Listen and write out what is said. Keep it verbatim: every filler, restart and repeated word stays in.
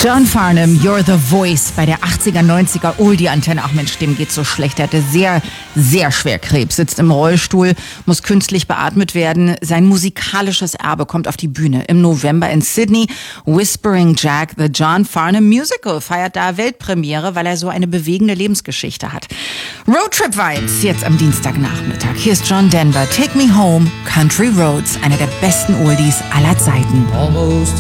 John Farnham, You're the Voice bei der achtziger, neunziger Oldie-Antenne. Ach Mensch, dem geht's so schlecht. Er hatte sehr, sehr schwer Krebs, sitzt im Rollstuhl, muss künstlich beatmet werden. Sein musikalisches Erbe kommt auf die Bühne im November in Sydney. Whispering Jack, the John Farnham Musical, feiert da Weltpremiere, weil er so eine bewegende Lebensgeschichte hat. Roadtrip Vibes jetzt am Dienstagnachmittag. Hier ist John Denver, Take Me Home, Country Roads, einer der besten Oldies aller Zeiten. Almost